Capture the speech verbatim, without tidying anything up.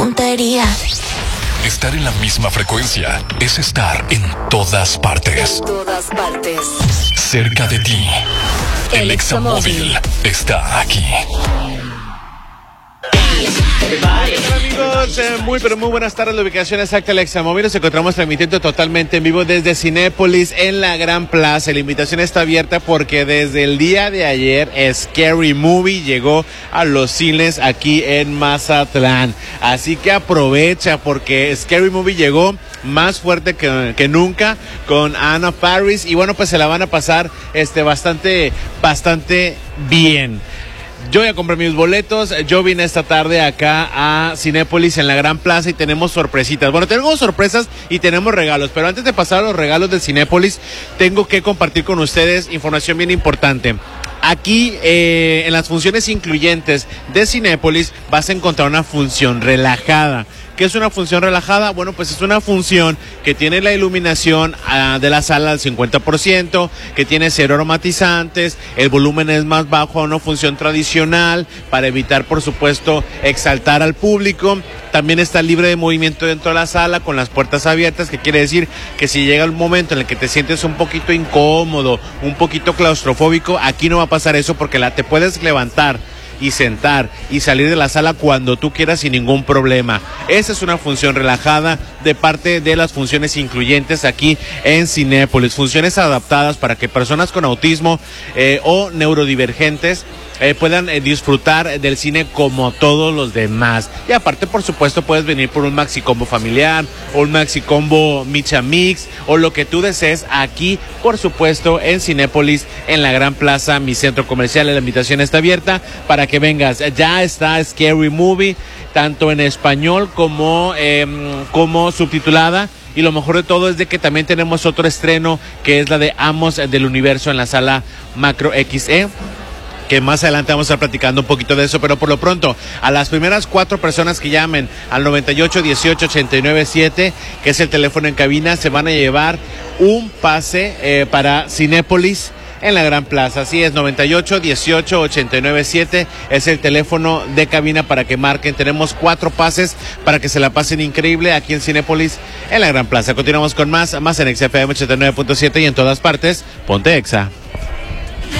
puntería. Estar en la misma frecuencia es estar en todas partes. En todas partes. Cerca de ti. El Examóvil está aquí. Hola amigos, eh, muy pero muy buenas tardes. La ubicación exacta del Examóvil. Nos encontramos transmitiendo totalmente en vivo desde Cinépolis en la Gran Plaza. La invitación está abierta porque desde el día de ayer Scary Movie llegó a los cines aquí en Mazatlán. Así que aprovecha porque Scary Movie llegó más fuerte que, que nunca con Anna Faris y bueno, pues se la van a pasar este bastante, bastante bien. Yo ya compré mis boletos, yo vine esta tarde acá a Cinépolis en la Gran Plaza y tenemos sorpresitas. Bueno, tenemos sorpresas y tenemos regalos, pero antes de pasar a los regalos de Cinépolis, tengo que compartir con ustedes información bien importante. Aquí, eh, en las funciones incluyentes de Cinépolis, vas a encontrar una función relajada. ¿Qué es una función relajada? Bueno, pues es una función que tiene la iluminación uh, de la sala al cincuenta por ciento, que tiene cero aromatizantes, el volumen es más bajo a una función tradicional para evitar, por supuesto, exaltar al público. También está libre de movimiento dentro de la sala con las puertas abiertas, que quiere decir que si llega el momento en el que te sientes un poquito incómodo, un poquito claustrofóbico, aquí no va a pasar eso porque la, te puedes levantar y sentar y salir de la sala cuando tú quieras sin ningún problema. Esa es una función relajada de parte de las funciones incluyentes aquí en Cinépolis. Funciones adaptadas para que personas con autismo eh, o neurodivergentes Eh, puedan eh, disfrutar del cine como todos los demás. Y aparte, por supuesto, puedes venir por un maxi combo familiar o un maxi combo Micha Mix o lo que tú desees aquí, por supuesto, en Cinépolis, en la Gran Plaza, mi centro comercial. La invitación está abierta para que vengas. Ya está Scary Movie, tanto en español como, eh, como subtitulada. Y lo mejor de todo es de que también tenemos otro estreno que es la de Amos del Universo en la sala Macro X E. Que más adelante vamos a estar platicando un poquito de eso, pero por lo pronto, a las primeras cuatro personas que llamen al noventa y ocho, dieciocho, ochenta y nueve, siete, que es el teléfono en cabina, se van a llevar un pase eh, para Cinépolis en la Gran Plaza. Así es, noventa y ocho, dieciocho, ochenta y nueve, siete es el teléfono de cabina para que marquen. Tenemos cuatro pases para que se la pasen increíble aquí en Cinépolis en la Gran Plaza. Continuamos con más, más en X F M ochenta y nueve punto siete y en todas partes, ponte Exa.